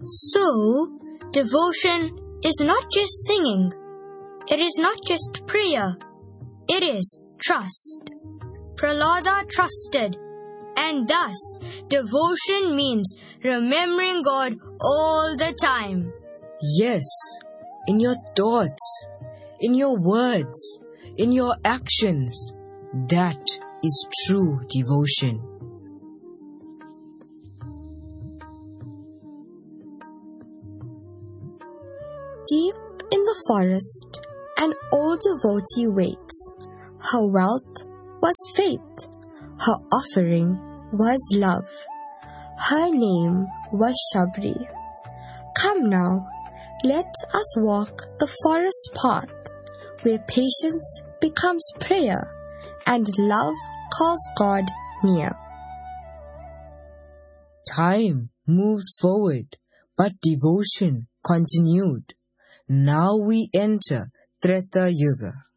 So, devotion is not just singing. It is not just prayer. It is trust. Prahlada trusted, and thus devotion means remembering God all the time. Yes, in your thoughts, in your words, in your actions. That is true devotion. Deep in the forest, an old devotee waits. Her wealth was faith. Her offering was love. Her name was Shabri. Come now, let us walk the forest path where patience becomes prayer and love calls God near. Time moved forward, but devotion continued. Now we enter Treta Yuga.